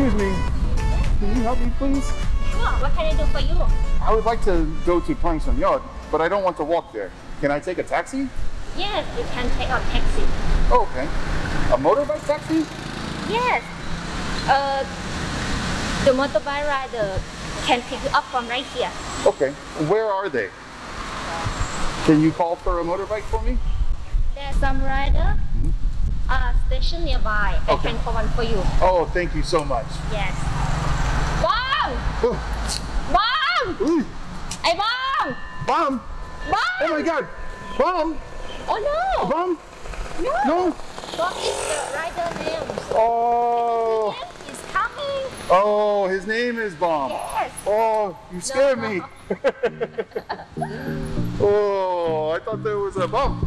Excuse me. Can you help me, please? Sure, what can I do for you? I would like to go to Prang Son, but I don't want to walk there. Can I take a taxi? Yes, you can take a taxi. Oh, okay. A motorbike taxi? Yes. The motorbike rider can pick you up from right here. Okay. Where are they? Can you call for a motorbike for me? There's some rider station nearby. I Okay. can call one for you. Oh, thank you so much. Yes. Bomb! Oh, Bomb! ooh, Hey, Bomb! Bomb! Bomb! Oh my God! Bomb! Oh no! Bomb! No! No! Bomb is the rider name. Oh! He's coming. Oh, his name is Bomb. Yes. Oh, you scared No. me. Oh, I thought there was a bomb.